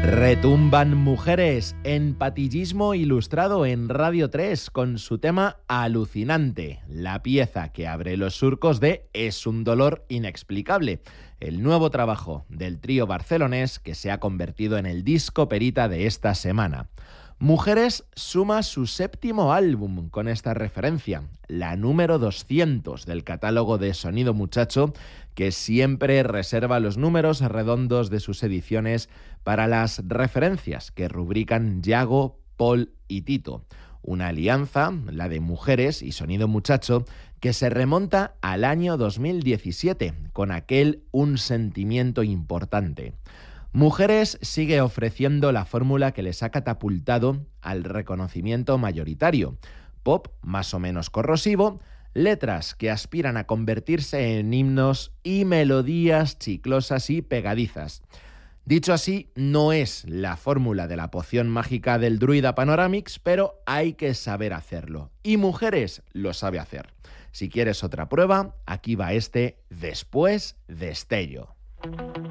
Retumban mujeres en Patillismo Ilustrado en Radio 3 con su tema Alucinante, la pieza que abre los surcos de Es un dolor inexplicable, el nuevo trabajo del trío barcelonés que se ha convertido en el disco perita de esta semana. Mujeres suma su séptimo álbum con esta referencia, la número 200 del catálogo de Sonido Muchacho, que siempre reserva los números redondos de sus ediciones para las referencias que rubrican Yago, Paul y Tito. Una alianza, la de Mujeres y Sonido Muchacho, que se remonta al año 2017, con aquel Un sentimiento importante. Mujeres sigue ofreciendo la fórmula que les ha catapultado al reconocimiento mayoritario. Pop más o menos corrosivo, letras que aspiran a convertirse en himnos y melodías chiclosas y pegadizas. Dicho así, no es la fórmula de la poción mágica del druida Panoramix, pero hay que saber hacerlo. Y Mujeres lo sabe hacer. Si quieres otra prueba, aquí va este Después de Estello.